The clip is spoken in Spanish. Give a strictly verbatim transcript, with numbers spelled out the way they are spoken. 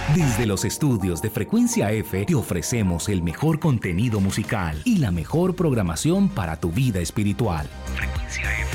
Desde los estudios de Frecuencia F te ofrecemos el mejor contenido musical y la mejor programación para tu vida espiritual. Frecuencia F.